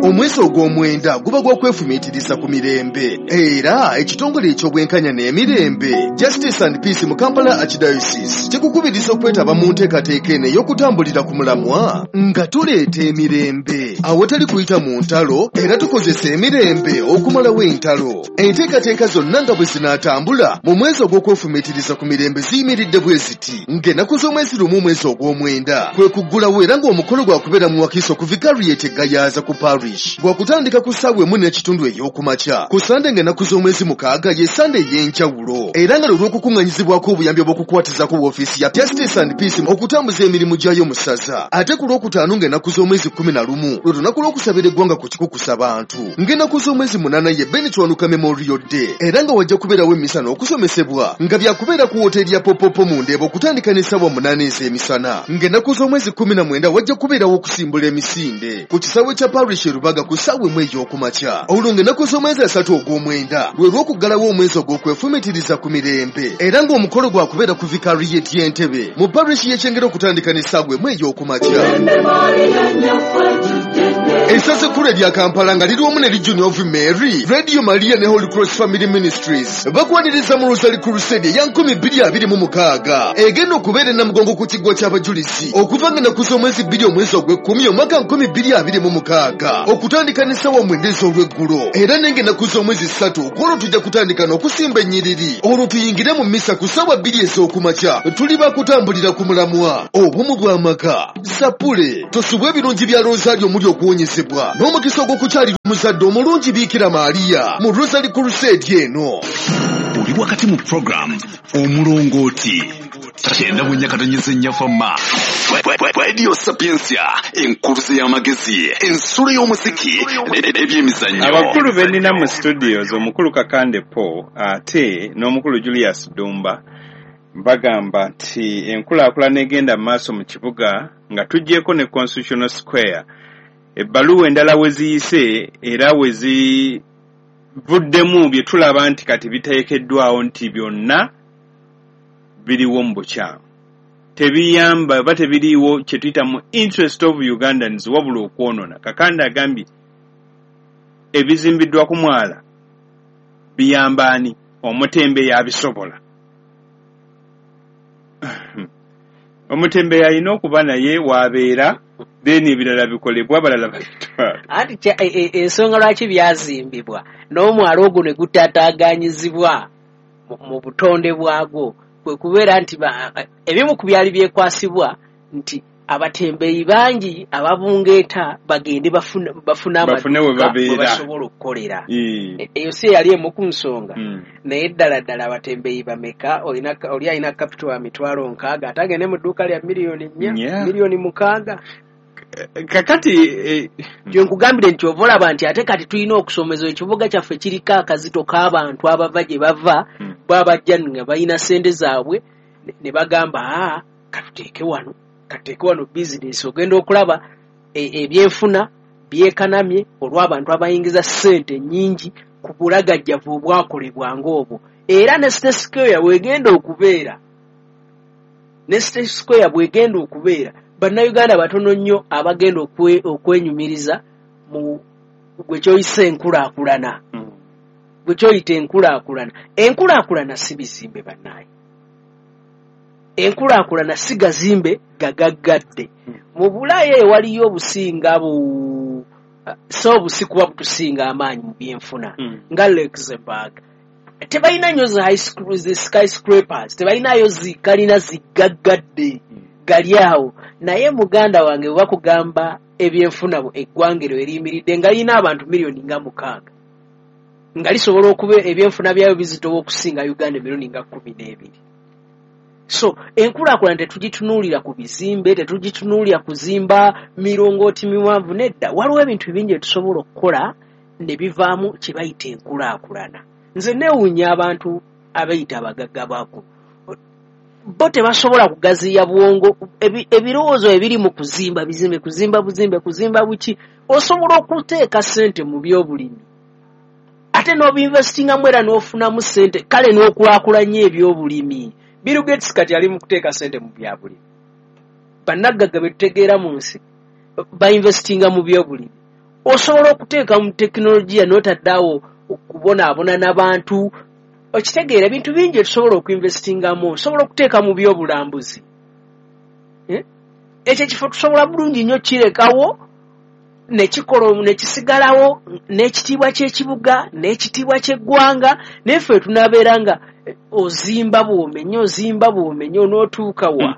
Omwezi ogw'omwenda guba gwa kwefumiitiriza ku mirembe era ekitongole eky'obwenkanya n'emirembe Justice and Peace mu Kampala Archdiocese kikukubiriza okwetaba mu nteekateeka eno ey'okutambulira ku mulamwa nga tuleeta emirembe awatali kuyita mu ntalo era tukozesa emirembe okumalawo entalo. Enteekateeka zonna nga bwe zinaatambula mu mwezi ogw'okwefumiitiriza ku mirembe ziyimiridde bwe ziti ng'ennaku z'omwezi lumu omwezi ogw'omwenda kwe kuggulawo era ng'omukolo gwakubeera mu wakiso ku Vicariate Gayaza ku parish gwakutandika ku ssaawa emu n'ekitundu ey'okumakya ku Sande ng'ennaku z'omwezi mukaaga ye Sande ey'enjawulo era nga olw'okukuŋŋanyizibwako obuyambi obw'okukwatizako woofiisi ya Justice and Peace okutambuza emirimu gyayo mu ssaza. Ate ku lwokutaano ng'ennaku z'omwezi 11 lwe lunaku lw'okusabira eggwanga ku kikukusa bantu ng'ennaku z'omwezi 8 ye Benitwanuka Memorial Day era nga wajja kubeerawo emisa n'okusomesebwa nga byakubeera ku woteeri ya Popopo mu Ndeeba okutandika n'essaawa 8 ez'emisana ng'ennaku z'omwezi 19 wajja kubeerawo okusimbula emisinde ku kisaawe kya parish Rubaga ku ssaawa emu ey'okumakya. Olwo ng'ennaku z'omwezi 3 ogw'omwenda lwe lw'okuggalawo omwezi ogw'okwefumiitiriza ku mirembe era ng'omukolo gwakubeera ku Vicariate y'Entebbe mu parish y'Ekyengera okutandika n'essaawa emu ey'okumakya. Essaza ekkulu erya Kampala nga liri wamu ne Legion of Mary, Radio Maria ne Holy Cross Family Ministries bakwaniriza mu Rosary Crusade ya 2026 egenda okubeera e Namugongo ku kiggwa ky'abajulizi okuva ng'ennaku z'omwezi 2 omwezi ogw'ekkumi omwaka 2026 okutandika n'essaawa 9 ez'olweggulo era n'eng'ennaku z'omwezi 3 ogw'olwo tujja kutandika n'okusimba ennyiriri olwo tuyingire mu mmisa ku ssaawa 2 ez'okumakya tuli bakutambulira ku mulamwa obumu bw'amaka sapule tosubwa ebirungi bya Rosario omuli okuwonyezebwa n'omukisa ogw'okukyalira omuzadde omulungi Biikira Maria mu Rosary Crusade eno. Oli wakati mu program omulongooti kyenda bwennyakatonyeza ennyafama Radio Sapiensia enkuluze y'amagezi ensulo y'omuziki n'ebyemizannyo. Abakulu bennina mu studios omukulu Kakande Paul ate n'omukulu Julius Dumba bagamba nti enkulaakulana egenda maaso mu kibuga nga tuggyeko ne Constitutional Square ebbaluwa endala we ziyise era we zivuddemu bye tulaba nti kati biteekeddwawo nti byonna biriwo mu bukyamu tebiyamba oba tebiriiwo kye tuyita mu interest of Ugandans wabula okwonona. Kakanda agambye ebizimbiddwa ku mwala biyamba ani? Omutembe yabisobola. Omutembe yalina okuba naye waabeera then ebirala bikolebwa abalala babitwala. Ati ensonga lwaki byazimbibwa n'omwalo ogwo ne gutaataaganyizibwa mu butonde bwagwo kwe kubeera nti ebimu ku byali byekwasibwa nti abatembeeyi bangi ababungeeta bagende bafune amaduuka bwe basobola okukolera. Eyo si yali emu ku nsonga naye ddala ddala abatembeeyi bameka oli alina capital ya mitwalo 6 ate agende mu dduuka lya miliyoni 4 miliyoni 6. Kakati gye nkugambire nti ova olaba nti ate kati tulina okusomeza ekibuga kyaffe kiriko akazito k'abantu abava gye bava babajja nga balina sente zaabwe ne bagamba katuteeke wano bizinesi ogenda okulaba ebyenfuna byekanamye olw'abantu abayingiza sente nnyingi ku bulagajjavu obwakolebwa ng'obwo. Era ne State Square bwegenda okubeera bannayuganda batono nnyo abagenda okwenyumiriza mu gwe kyoyisa enkulaakulana. Gwe kyoyita enkulaakulana. Enkulaakulana si bizimbe bannaye. Enkulaakulana si gazimbe gagaggadde. Mu Bulaaya waliyo obusinga so obusikuba butusinga amaanyi mu byenfuna nga Luxembourg. Tebalina nnyo the skyscrapers, tebalinayo zikalina zigaggadde gali awo. Naye muganda wange bwe bakugamba ebyenfuna eggwangero eriyimiridde nga lirina abantu miliyoni nga 6 nga lisobola okuba ebyenfuna byayo bizitowa okusinga Uganda miliyoni nga 12. So enkulaakulana tetugitunuulira ku bizimbe, tetugitunuulira kuzimba mirongooti miwanvu nedda. Waliwo ebintu bingi bye tusobola okukola ne bivaamu kye bayita enkulaakulana. Nze neewuunya abantu abayita abagagga baako bo tebasobola kugaziya bwongo ebirowoozo ebiri mu kuzimba bizimbe kuzimba buki. Osobola okuteeka sente mu byobulimi ate n'obinvestingamu era n'ofunamu sente kale n'okulaakulanya ebyobulimi. Bill Gates kati ali mu kuteeka sente mu byabulimi. Bannagagga be tutegeera mu nsi bainvestinga mu byobulimi. osobola okuteeka mu tekinologiya n'otaddawo okubonaabona n'abantu okitegeera ebintu bingi tusobola okuinvestingamu osobola okuteeka mu byobulambuzi ekyo kifo tusobola bulungi nnyo kirekawo nekisigalawo n'ekitiibwa ky'ekibuga n'ekitiibwa ky'eggwanga neffe tunabeera nga ozimba bw'omenye onootuuka wa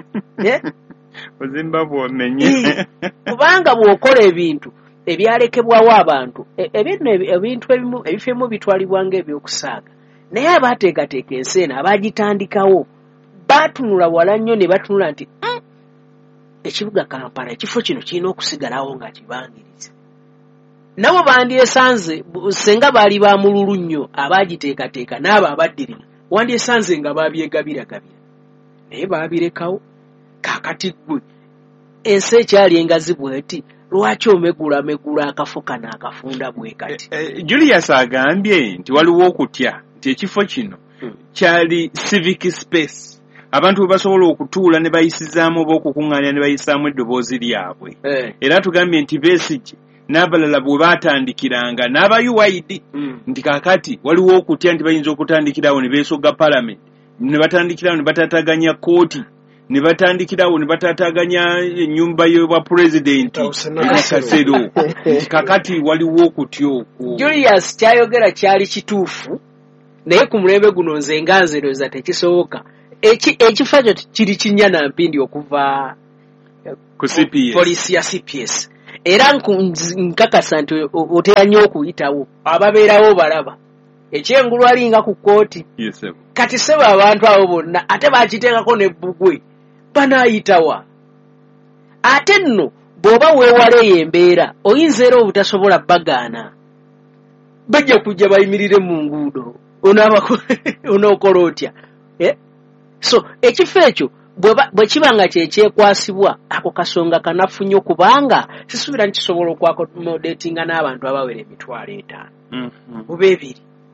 ozimba bw'omenye kubanga bw'okola ebintu ebyalekebwawo abantu ebintu ebimu ebifo ebimu bitwalibwa ng'ebyokusaaga naye abaateekateeka ensi eno abaagitandikawo baatunula wala nnyo ne batunula nti ekibuga Kampala ekifo kino kirina okusigalawo nga kibangiriza nabo bandyesanze senga baali bamululu nnyo abaagiteekateeka n'abo abaddirira wandyesanze nga baabyegabiragabira naye baabirekawo kaakati ggwe ensi ekyali engazi bw'eti lwaki omegula akafo kano akafunda bwe kati Julius agambye nti waliwo okutya nti ekifo kino kyali civic space abantu basobola okutuula ne bayisizaamu oba okukuŋŋaanya ne bayisaamu eddoboozi lyabwe era tugambye nti Besigye n'abalala bwe baatandikiranga n'aba UID nti kaakati waliwo okutya nti bayinza okutandikirawo ne beesogga palamenti ne batandikirawo ne bataataganya kooti ne batandikirawo ne bataataganya ennyumba y'obwa pulezidenti Kasero nti kaakati waliwo okutya okwo Julius kyayogera kyali kituufu naye ku mulembe guno nze nga nzeroza tekisoboka ekifo ekyo kiri kinnya mpindi okuva ku CPS polisi ya CPS era nkakasa nti otera nnyo okuyitawo ababeerawo balaba ekyengulu alinga ku kooti kati sebo abantu abo bonna ate bakiteekako ne bbugwe banaayitawa ate nno bw'oba weewala eyo embeera oyinza era obutasobola bagaana bajja kujja bayimirire mu nguudo onookola otya so ekifo ekyo bwe kiba nga kyekyekwasibwa ako kasonga kanafu nnyo kubanga sisuubira nkisobola okwakomodetinga n'abantu abawera 5,000 oba 2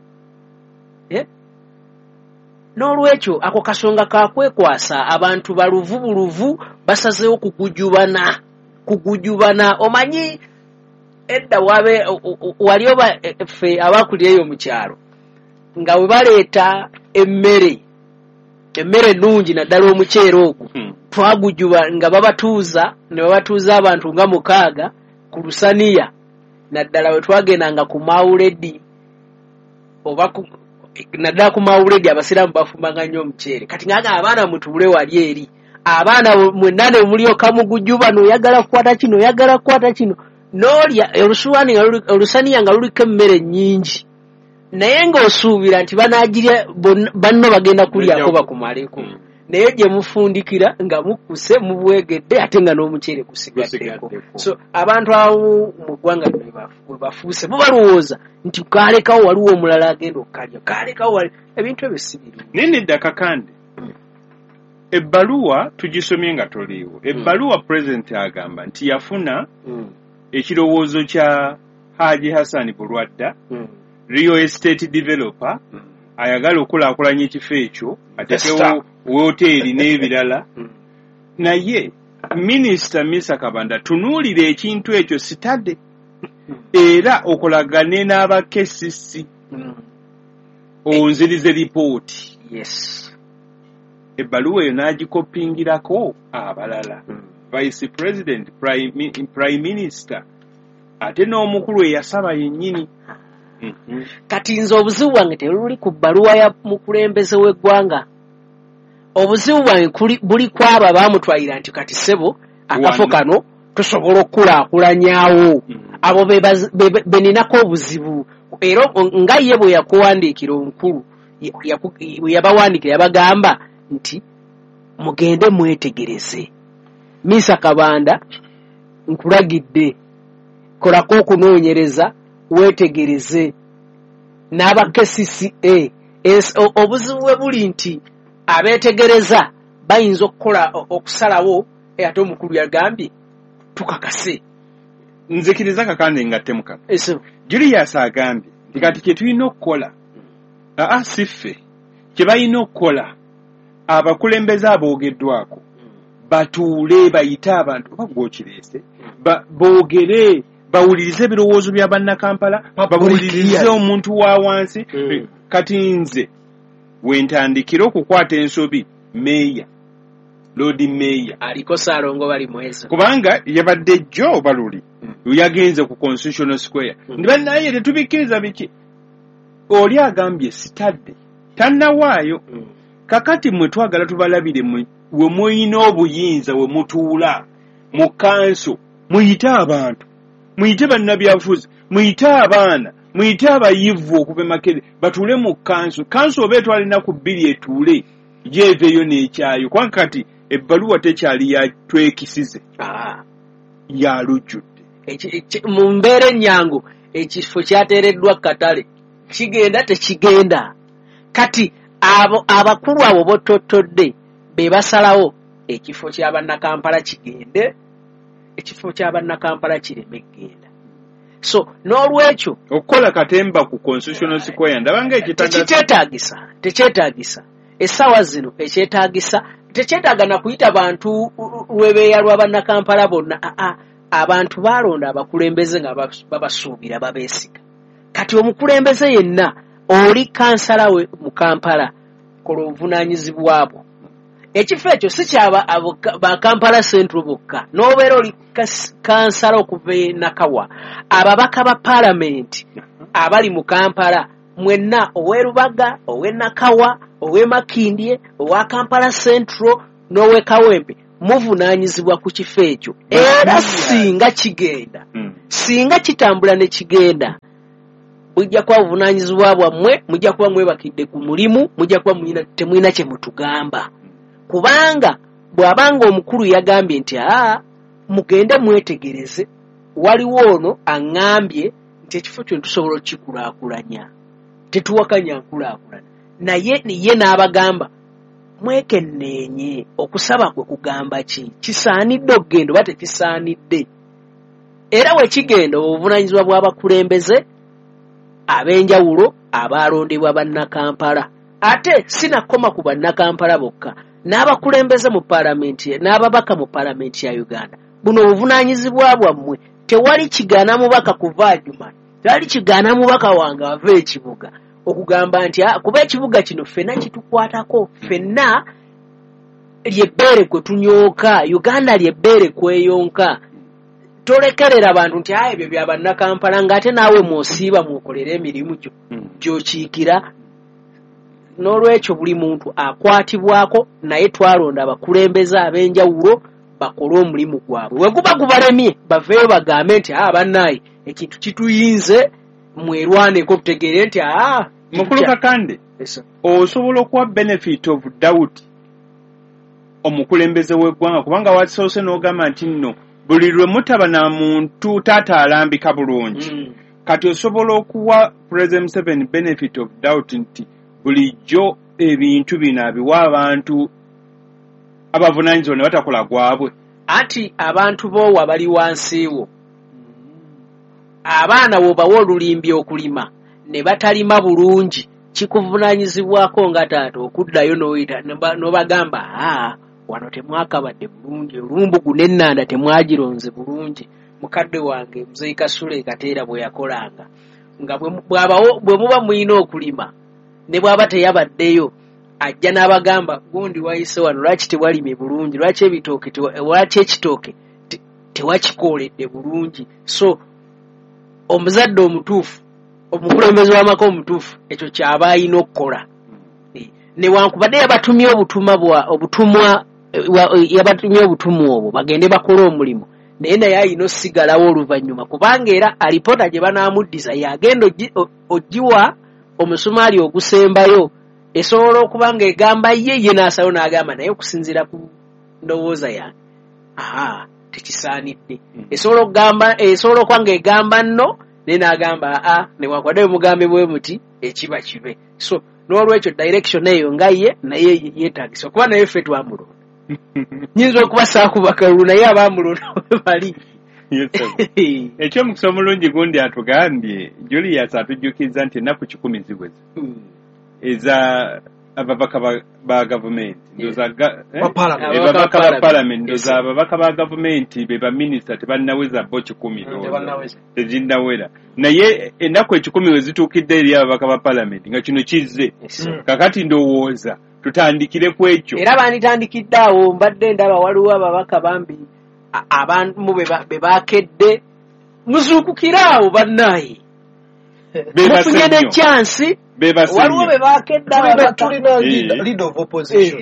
n'olwekyo ako kasonga kakwekwasa abantu baluvu buluvu basazeewo kugujubana omanyi edda wali oba ffe abakulireyo mu kyalo nga bwe baleeta emmere ennungi naddala omuceere ogwo twagujuba nga babatuuza ne babatuuza abantu nga 6 ku lusaniya naddala bwe twagendanga ku mawuledi oba naddala ku mawuledi abasiraamu bafumanga nnyo omuceere kati ngaga abaana mutuule wali eri abaana mwenna mulyoka mugujuba n'oyagala kukwata kino n'olya olusaniya nga luliko emmere nnyingi naye ng'osuubira nti banaagirya banno bagenda kulyako bakumaleko naye gye mufundikira nga mukuse mubwegedde ate nga n'omuceere gusigaddeko so abantu abamu mu ggwanga bwe bafuuse bo balowooza nti kaalekawo waliwo omulala agenda okukalya kaalekawo ebintu ebyo si birungi naye nedda kakande ebbaluwa tugisomye nga toliiwo ebbaluwa pulezidenti agamba nti yafuna ekirowoozo kya Haji Hassan Bulwadda real estate developer ayagala okulaakulanya ekifo ekyo atekewo woteeri n'ebirala naye minisita Misa Kabanda tunuulira ekintu ekyo sitade era okolagane n'aba KCC onzirize lipooti ebbaluwa eyo n'agikopingirako abalala vice president prime minister ate n'omukulu eyasaba yennyini kati nze obuzibu bwange tebuli ku bbaluwa ya mukulembeze w'eggwanga obuzibu bwange buli kwabo baamutwalira nti kati ssebo akafo kano tusobola okukulaakulanyaawo abo beninako obuzibu era nga ye bwe yakuwandiikira omukulu bwe yabawandiikira yabagamba nti mugende mwetegereze Misa Kabanda nkulagidde kolako okunoonyereza weetegereze n'aba KCCA obuzibu bwe buli nti abeetegereza bayinza okukola okusalawo ate omukulu yagambye tukakase nzikiriza kakande ngattemuka Julius agambye nti kati kye tulina okukola siffe kye balina okukola abakulembeze aboogeddwako batuule bayite abantu oba gwokireese boogere bawulirize ebirowoozo bya bannakampala bawulirize omuntu wa wansi kati nze wentandikira okukwata ensobi meeya Lodi Meya aliko Saalongo bali mwezi kubanga yabadde jjo baluli yagenze ku Constitutional Square ndiba naye tetubikiriza biki oli agambye sitadde tannawaayo kakati mwe twagala tubalabire we muyina obuyinza we mutuula mu kanso muyite abantu muyite bannabyabufuzi muyite abaana muyite abayivu okuva Makerere batuule mu kanso oba etwalina ku bbiri etuule gyeveeyo n'ekyayo kubanga kati ebbaluwa tekyali yatwekisize yalujjudde mu mbeera ennyangu ekifo kyateereddwa katale kigenda tekigenda kati abakulu abo botottodde be basalawo ekifo ky'abannakampala kigende ekifo ky'abannakampala kireme genda so n'olwekyo okukola katemba ku Constitutional Square ndabanga tekyetaagisa essaawa zino ekyetaagisa tekyetaaga na kuyita bantu lwebeeya lw'abannakampala bonna abantu baalonda abakulembeze nga babasuubira babeesiga kati omukulembeze yenna oli kansala we mu Kampala kola obuvunaanyizibwa bwo ekifo ekyo si kyaba ba Kampala Central bokka n'obeera oli kansala okuva e Nakawa ababaka ba paalamenti abali mu Kampala mwenna ow'e Lubaga ow'e Nakawa ow'e Makindye owa Kampala Central n'ow'e Kawempe muvunaanyizibwa ku kifo ekyo era singa kigenda singa kitambula ne kigenda mujja kuba buvunaanyizibwa bwammwe mujja kuba mwebakidde ku mulimu mujja kuba temulina kye mutugamba kubanga bw'abanga omukulu yagambye nti mugende mwetegereze waliwo ono aŋŋambye nti ekifo kyo tusobola okukikulaakulanya tetuwakanya nkulaakulana naye ye n'abagamba mwekenneenye okusaba kwe kugamba ki kisaanidde okugenda oba tekisaanidde era we kigenda obuvunaanyizibwa bw'abakulembeze ab'enjawulo abaalondebwa bannakampala ate sinakoma ku bannakampala bokka n'abakulembeze mu paalamenti n'ababaka mu paalamenti ya Uganda buno obuvunaanyizibwa bwammwe tewali kigaana mubaka kuva Adjumani tewali kigaana mubaka wange ava ekibuga okugamba nti kuba ekibuga kino ffenna kitukwatako ffenna lyebbeere kwe tunyooka Uganda lyebbeere kweyonka tolekerera abantu nti ebyo bya bannakampala ng'ate naawe mwosiiba mwokolera emirimu gyo gy'okiikira n'olwekyo buli muntu akwatibwako naye twalonda abakulembeze ab'enjawulo bakole omulimu gwabwe we guba gubalemye baveeyo bagambe nti bannaayi ekintu kituyinze mwerwaneko tutegeere nti mukulu Kakande osobola okuwa benefit of doubt omukulembeze w'eggwanga kubanga wasoose n'ogamba nti nno buli lwe mutaba na muntu taata alambika bulungi kati osobola okuwa President Museveni benefit of doubt nti bulijjo ebintu bino abiwa abantu abavunaanyizibwa ne batakola gwabwe ati abantu boowa bali wansi wo abaana bw'obawa olulimbi okulima ne batalima bulungi kikuvunaanyizibwako nga taata okuddayo n'obagamba wano temwakabadde bulungi olumbugu n'ennanda temwagironze bulungi mukadde wange Muzeyi Kasule Kateera bwe yakolanga nga bwe muba muyina okulima ne bw'aba teyabaddeyo ajja n'abagamba gundi wayise wano lwaki tewalime bulungi lwaki ekitooke tewakikooledde bulungi so omuzadde omutuufu omukulembeze w'amaka omutuufu ekyo kyaba alina okukola newankubadde yabatumye yabatumye obutumwa obwo bagende bakole omulimu naye naye alina osigalawo oluvannyuma kubanga era alipoota gye banaamuddiza yagenda ogiwa omusumaali ogusembayo esobola okuba nga egamba ye n'asalawo n'agamba naye okusinziira ku ndowooza yange tekisaanidde esobola okuba nga egamba nno naye n'agamba newankubadde bwemugambe bwe muti ekiba kibe so n'olwekyo direction eyo nga ye naye yeetaagisa okuba naye ffe twamulonda nyinza okuba saakubakalulu naye abaamulonda we bali ekyomukisa omulungi gundi atugambye Julius atujjukiza nti ennaku 10 ziweze eza ababaka ba government ndoza Ababaka ba parliament ndoza ababaka ba government be ba minister tebanaweza bo 10 tejinnawera naye enako 10 wezitukidde eri ababaka ba parliament nga kino kizze kakati ndowooza tutandikire kwekyo era banditandikidde awo mbadde ndaba waliwo ababaka bambi abantu be bakedde muzuukukiraawo bannaye mufunye ne chansi waliwo be bakedde tulina lead of opposition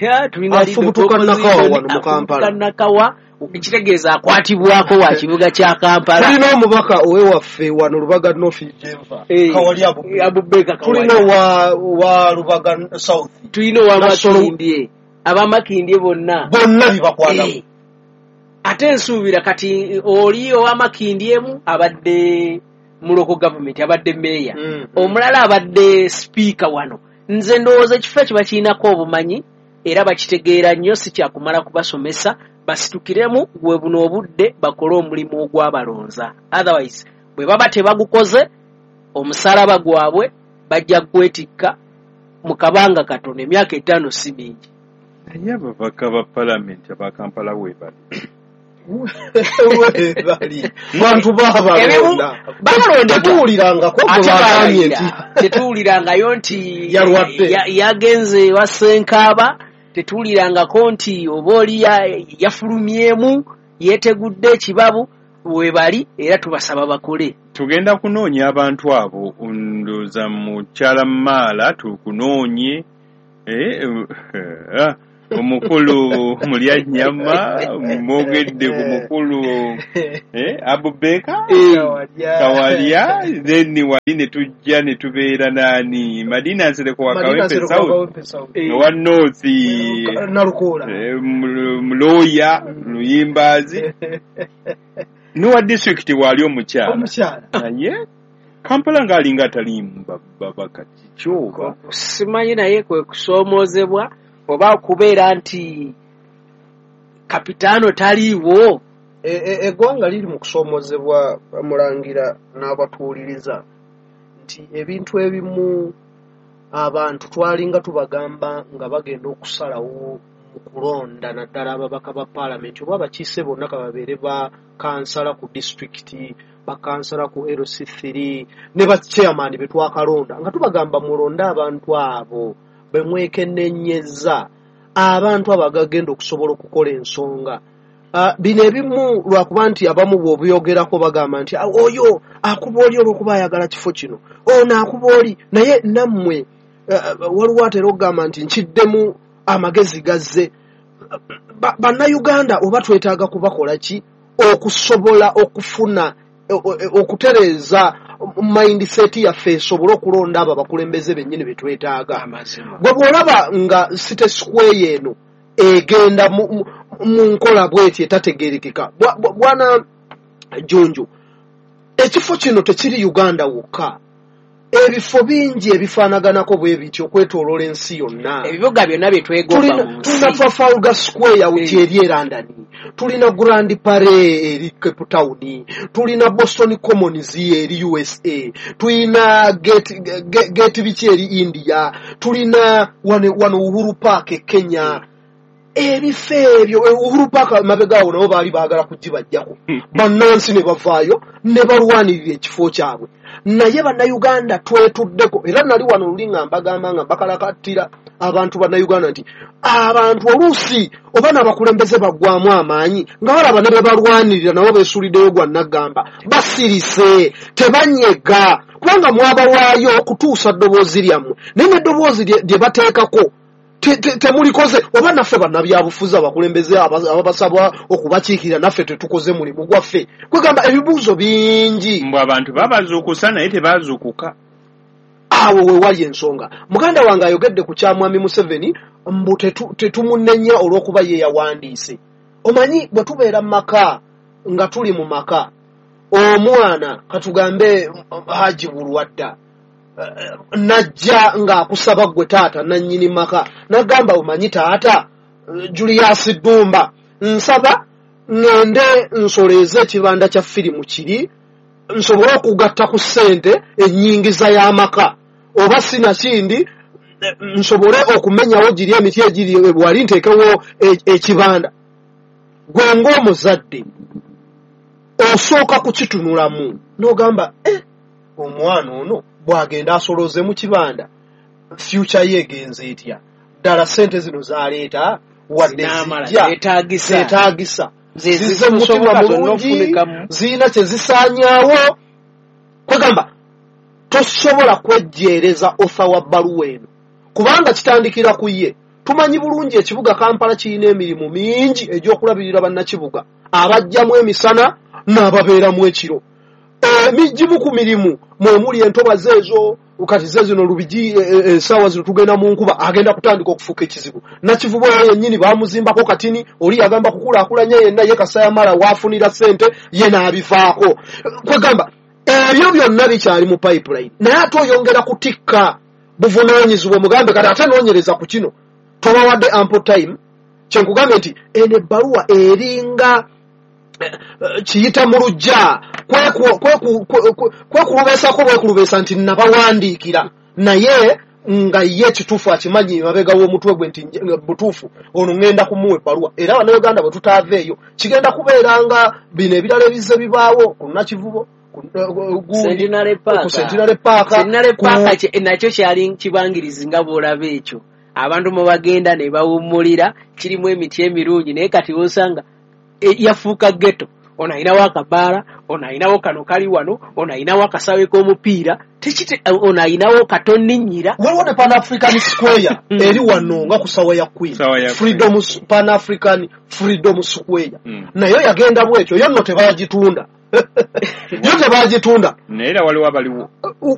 Nakawa ekitegeeza akwatibwako wa kibuga kya Kampala tulina omubaka owewaffe wano Lubaga North Jenva Kawali Abubeka tulina wa Lubaga South tulina wa Makindye abamakindye bonna bibakwata ate nsuubira kati oli owamakindyeemu abadde mu local government abadde meya omulala abadde speaker wano nze ndowooza ekifo kiba kirinako obumanyi era bakitegeera nnyo si kyakumala kubasomesa basitukiremu gwe buno obudde bakole omulimu ogwabalonza otherwise bwe baba tebagukoze omusalaba gwabwe bajja kwetikka mu kabanga katono emyaka 5 si mingi naye ababaka ba parliament aba Kampala weebali bantu babalonda tetuwulirangako tetuwulirangayo nti yagenze wasenkaaba tetuwulirangako nti oba oli yafulumyemu yetegudde ekibabu webali era tubasaba bakole tugenda kunoonya abantu abo ndoza mukyala Maala tukunoonye omukulu mulyanyama mwogedde ku mukulu Abubeka Kawalya then wali ne tujja ne tubeera nani Madina Nsereko wa Kawempe South wa North Nalukola Mloya Luyimbazi Nuwa district wali omukyala naye Kampala ng'alinga talimu babaka kikyuka simanyi naye kwe kusoomozebwa oba kubeera nti kapitaano taliiwo eggwanga liri mu kusoomozebwa mulangira n'abatuuliriza nti ebintu ebimu abantu twalinga tubagamba nga bagenda okusalawo mu kulonda naddala ababaka ba paalamenti oba abakiise bonna kababeere ba kansala ku disitulikiti bakansala ku LC3 ne ba chairman be twakalonda nga tubagamba mulonde abantu abo bemwekennenyeza abantu abagagenda okusobola okukola ensonga bino ebimu lwakuba nti abamu bw'obuyogerako bagamba nti oyo akuba oli olw'okuba ayagala kifo kino ono akuba oli naye nammwe waliwo atera okugamba nti nkiddemu amagezi gazze bannayuganda oba twetaaga kubakola ki okusobola okufuna okutereeza mindset yaffe esobole okulonda abo abakulembeze bennyini be twetaaga gwe bw'olaba nga City Square eno egenda mu nkola bw'eti etategeerekeka bwana Jonjo ekifo kino tekiri Uganda wokka ebifo bingi ebifaanaganako bwe bityo okwetooloola ensi yonna ebibuga byonna bye twegomba tulina Trafalgar Square uti eri e London tulina Grand Palais eri Cape Town tulina Boston Commons eri USA tulina gate biki eri India tulina wano Uhuru Park e Kenya ebifo ebyo Uhuru Park mabegaawo nabo baali baagala kugibajjako bannansi ne bavaayo ne balwanirira ekifo kyabwe naye bannayuganda twetuddeko era nali wano luli nga mbagamba nga bakalakattira abantu bannayuganda nti abantu oluusi oba n'abakulembeze baggwamu amaanyi nga balaba ne bebalwanirira nabo beesuuliddeyo gwa nagamba basirise tebanyega kubanga mwabawaayo okutuusa ddoboozi lyammwe naye n'eddoboozi lye bateekako temulikoze oba naffe bannabyabufuzi abakulembeze ababasabwa okubakiikirira naffe tetukoze mulimu gwaffe kwegamba ebibuuzo bingi mbw abantu babazuukusa naye tebaazuukuka awo wewali ensonga muganda wange ayogedde ku kyamwami Museveni mbu tetumunenya olw'okuba ye yawandiise omanyi bwe tubeera mu maka nga tuli mu maka omwana katugambe Haji Bulwadda najja ng'akusaba gwe taata nannyini maka nagamba omanyi taata Julius Dumba nsaba ngende nsoleeze ekibanda kya firimu kiri nsobole okugatta ku ssente ennyingiza y'amaka oba sinakindi nsobole okumenyawo giri emiti egiri bwali nteekewo ekibanda gwe ng'omuzadde osooka kukitunulamu n'ogamba omwana ono bw'agenda asoloze mu kibanda future ye egenze etya ddala sente zino zaleeta wadde zeetaagisa zize mutima mulungi zirina kye zisaanyaawo kwegamba tosobola kwejjeereza ofa wa bbaluwa eno kubanga kitandikira ku ye tumanyi bulungi ekibuga Kampala kirina emirimu mingi egy'okulabirira bannakibuga abajjamu emisana n'ababeeramu ekiro migimu ku mirimu mwemuli entobazi ezo kati ze zino lubigi essaawa zino tugenda mu nkuba agenda kutandika okufuuka ekizibu nakivubo yennyini baamuzimbako katini oli yagamba kukulaakulanya yenna ye Kasayamala waafunira ssente ye n'abivaako kwegamba ebyo byonna bikyali mu pipeline naye ate oyongera kutikka buvunaanyizibwa mugambe kati ate noonyereza ku kino tobawadde ample time kyenkugambe nti eno ebbaluwa eringa kiyita mu lujja kwekulubeesako bwekulubeesa nti nabawandiikira naye nga ye ekituufu akimanyi mabega w'omutwe gwe nti butuufu ono ŋŋenda kumuwa ebbaluwa era bannayuganda bwe tutaaveeyo kigenda kubeera nga bino ebirala ebizze bibaawo ku Nakivubo Centenary Park nakyo kyali kibangirizi nga bw'olaba ekyo abantu mwe bagenda ne bawummulira kirimu emiti emirungi naye kati wosanga yafuuka ghetto ono ayinawo akabaala ono ayinawo kano kali wano ono ayinawo akasawe k'omupiira ono ayinawo katonninnyira waliwo ne Pan African Square eri wano nga ku sawa ya Queen Pan African Freedom Square nayo yagenda bwekyo yo nno tebagitunda yo tebagitunda naye era waliwo abaliwo